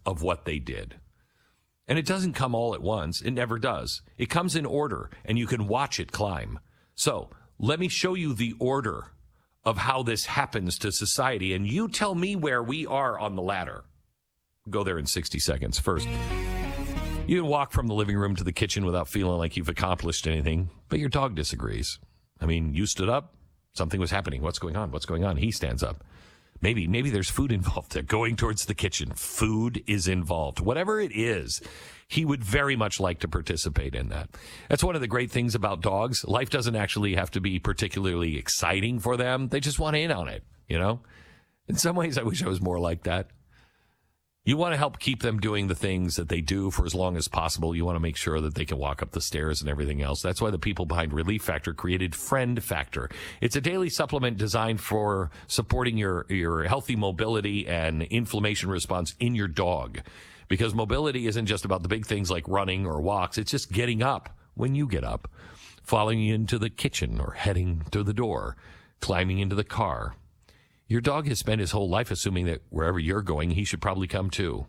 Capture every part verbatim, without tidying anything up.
of what they did. And it doesn't come all at once. It never does. It comes in order, and you can watch it climb. So let me show you the order of how this happens to society, and you tell me where we are on the ladder. Go there in sixty seconds. First, you can walk from the living room to the kitchen without feeling like you've accomplished anything, but your dog disagrees. I mean, you stood up. Something was happening. What's going on? What's going on? He stands up. Maybe, maybe there's food involved. They're going towards the kitchen. Food is involved. Whatever it is, he would very much like to participate in that. That's one of the great things about dogs. Life doesn't actually have to be particularly exciting for them. They just want in on it, you know? In some ways, I wish I was more like that. You want to help keep them doing the things that they do for as long as possible. You want to make sure that they can walk up the stairs and everything else. That's why the people behind Relief Factor created Friend Factor. It's a daily supplement designed for supporting your, your healthy mobility and inflammation response in your dog. Because mobility isn't just about the big things like running or walks. It's just getting up when you get up, following you into the kitchen or heading to the door, climbing into the car. Your dog has spent his whole life assuming that wherever you're going, he should probably come too.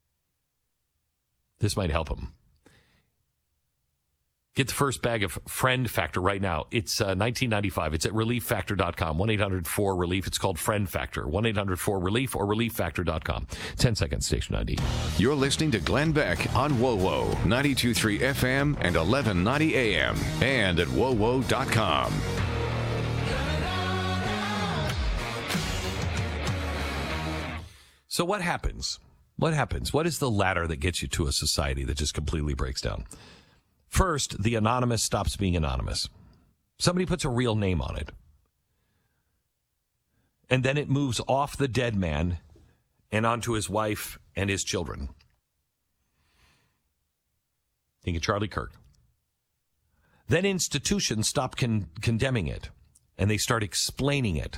This might help him. Get the first bag of Friend Factor right now. It's uh, nineteen ninety-five. It's at relief factor dot com. one eight hundred four relief. It's called Friend Factor. one eight hundred four relief or relief factor dot com. ten seconds, station I D. You're listening to Glenn Beck on WoWo, ninety-two point three F M and eleven ninety A M. And at wo wo dot com. So what happens? What happens? What is the ladder that gets you to a society that just completely breaks down? First, the anonymous stops being anonymous. Somebody puts a real name on it. And then it moves off the dead man and onto his wife and his children. Think of Charlie Kirk. Then institutions stop con- condemning it, and they start explaining it.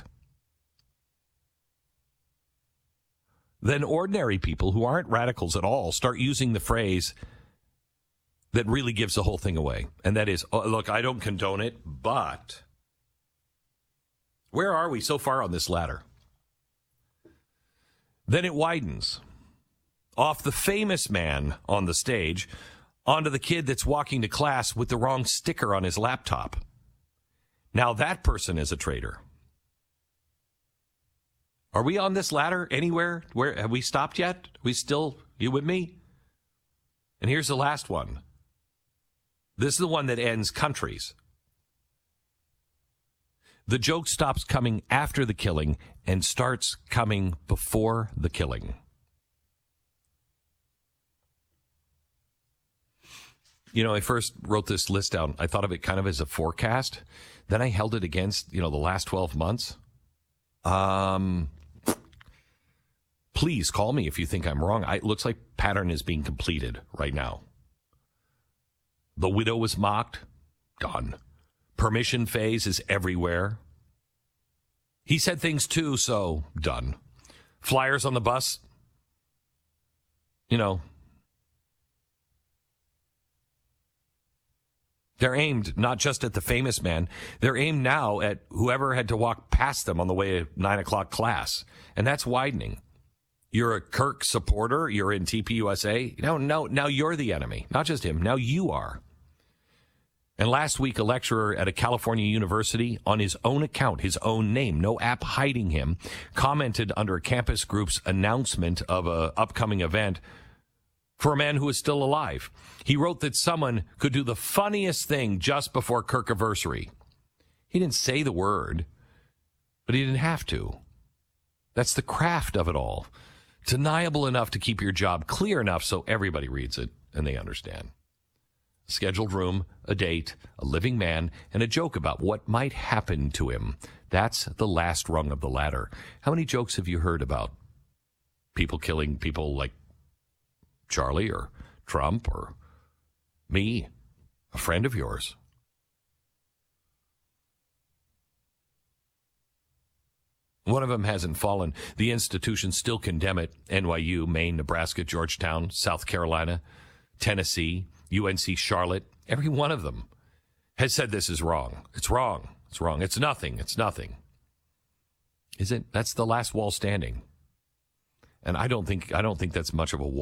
Then ordinary people who aren't radicals at all start using the phrase that really gives the whole thing away. And that is, oh, look, I don't condone it, but where are we so far on this ladder? Then it widens off the famous man on the stage onto the kid that's walking to class with the wrong sticker on his laptop. Now that person is a traitor. Are we on this ladder anywhere? Where have we stopped yet? Are we still, you with me? And here's the last one. This is the one that ends countries. The joke stops coming after the killing and starts coming before the killing. You know, I first wrote this list down. I thought of it kind of as a forecast. Then I held it against, you know, the last twelve months. Um... Please call me if you think I'm wrong. I, it looks like pattern is being completed right now. The widow was mocked. Done. Permission phase is everywhere. He said things too, so done. Flyers on the bus. You know. They're aimed not just at the famous man. They're aimed now at whoever had to walk past them on the way to nine o'clock class. And that's widening. You're a Kirk supporter. You're in T P U S A. No, no, now you're the enemy. Not just him. Now you are. And last week, a lecturer at a California university, on his own account, his own name, no app hiding him, commented under a campus group's announcement of an upcoming event for a man who is still alive. He wrote that someone could do the funniest thing just before Kirkiversary. He didn't say the word, but he didn't have to. That's the craft of it all. Deniable enough to keep your job clear enough so everybody reads it and they understand. Scheduled room, a date, a living man, and a joke about what might happen to him. That's the last rung of the ladder. How many jokes have you heard about people killing people like Charlie or Trump or me, a friend of yours? One of them hasn't fallen. The institutions still condemn it. N Y U, Maine, Nebraska, Georgetown, South Carolina, Tennessee, U N C Charlotte. Every one of them has said this is wrong. It's wrong. It's wrong. It's nothing. It's nothing. Is it? That's the last wall standing. And I don't think I don't think that's much of a wall.